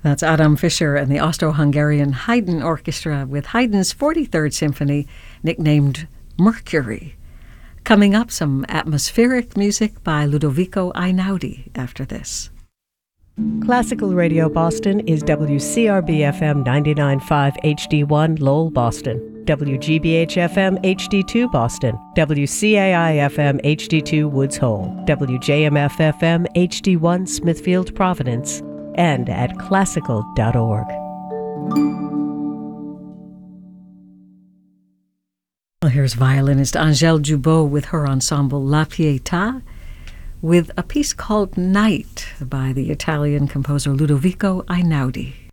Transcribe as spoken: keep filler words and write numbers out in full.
That's Adam Fischer and the Austro-Hungarian Haydn Orchestra with Haydn's forty-third Symphony, nicknamed Mercury. Coming up, some atmospheric music by Ludovico Einaudi after this. Classical Radio Boston is W C R B F M ninety-nine point five H D one Lowell, Boston, W G B H F M H D two Boston, W C A I F M H D two Woods Hole, W J M F F M H D one Smithfield, Providence, and at classical dot org. Well, here's violinist Angèle Dubot with her ensemble La Pietà, with a piece called Night by the Italian composer Ludovico Einaudi.